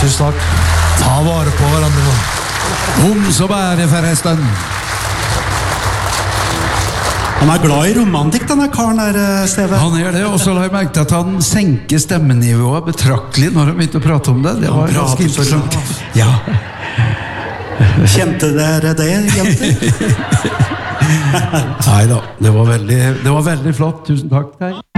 Tusen takk. Ta vare på hverandre nå. Så bære forresten. Han glad i romantikk, denne karen der, Steve. Han det, og så la jeg merke til at han senker stemmenivået betraktelig når han begynte å prate om det. Det var ganske interessant. Ja. Kjente dere det, jenter? Neida, det var veldig flott. Tusen takk.